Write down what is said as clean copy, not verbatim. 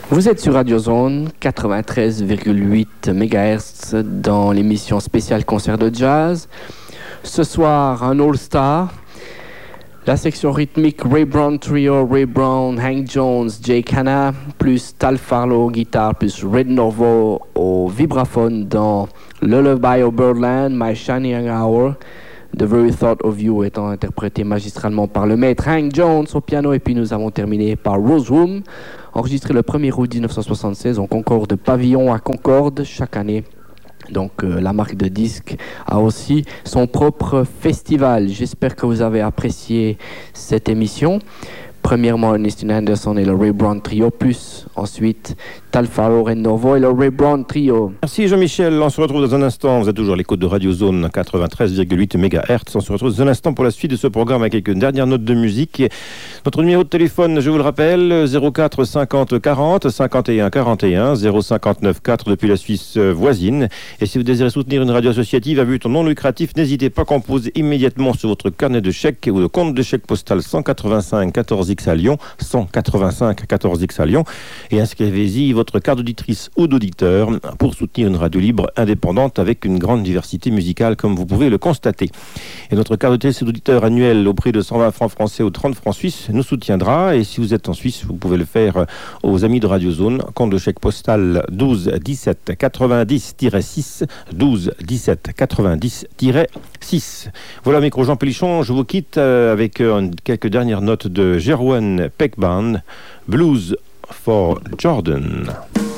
Vous êtes sur Radio Zone 93,8 MHz dans l'émission spéciale concert de jazz. Ce soir, un All-Star. La section rythmique Ray Brown Trio, Ray Brown, Hank Jones, Jake Hanna, plus Tal Farlow guitare, plus Red Norvo au vibraphone dans Lullaby of Birdland, My Shining Hour. The Very Thought of You étant interprété magistralement par le maître Hank Jones au piano. Et puis nous avons terminé par Rose Room, enregistré le 1er août 1976 en Concorde Pavillon à Concorde chaque année. Donc la marque de disques a aussi son propre festival. J'espère que vous avez apprécié cette émission. Premièrement, Ernestine Anderson et le Ray Brown Trio, plus ensuite Tal Farlow, Red Norvo et le Ray Brown Trio. Merci Jean-Michel, on se retrouve dans un instant. Vous êtes toujours à l'écoute de Radio Zone 93,8 MHz. On se retrouve dans un instant pour la suite de ce programme avec quelques dernières notes de musique. Notre numéro de téléphone, je vous le rappelle, 04 50 40 51 41 059 4 depuis la Suisse voisine. Et si vous désirez soutenir une radio associative à but non lucratif, n'hésitez pas à composer immédiatement sur votre carnet de chèques ou le compte de chèque postal 185 14X à Lyon, 185 14X à Lyon, et inscrivez-y votre carte d'auditrice ou d'auditeur pour soutenir une radio libre indépendante avec une grande diversité musicale comme vous pouvez le constater. Et notre carte d'auditrice ou d'auditeur annuel au prix de 120 francs français ou 30 francs suisses nous soutiendra, et si vous êtes en Suisse, vous pouvez le faire aux amis de Radio Zone, compte de chèque postal 12 17 90-6, 12 17 90-6. Voilà, micro Jean Pélichon, je vous quitte avec quelques dernières notes de Jerwan Peck Band, Blues for Jordan.